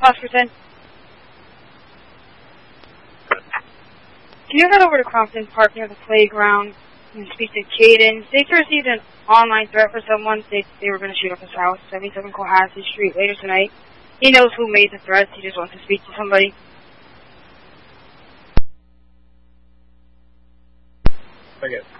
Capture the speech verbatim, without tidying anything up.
Oscar ten. Can you head over to Crompton Park near the playground and speak to Caden? They received an online threat for someone. They, they were going to shoot up his house, seventy-seven Cohasset Street, later tonight. He knows who made the threats. He just wants to speak to somebody. Okay.